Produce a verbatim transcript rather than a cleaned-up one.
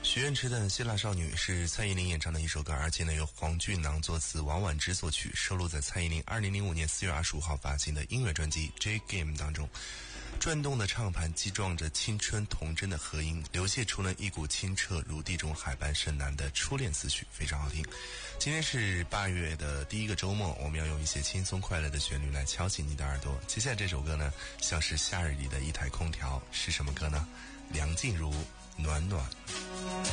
许愿池的希腊少女是蔡依林演唱的一首歌，而且呢由黄俊囊作词，王婉之作曲，收录在蔡依林二零零五年四月二十五号发行的音乐专辑《J Game》当中。转动的唱盘击撞着青春童真的和音，流泻出了一股清澈如地中海般深蓝的初恋思绪，非常好听。今天是八月的第一个周末，我们要用一些轻松快乐的旋律来敲醒你的耳朵。接下来这首歌呢，像是夏日里的一台空调，是什么歌呢？梁静茹，暖暖。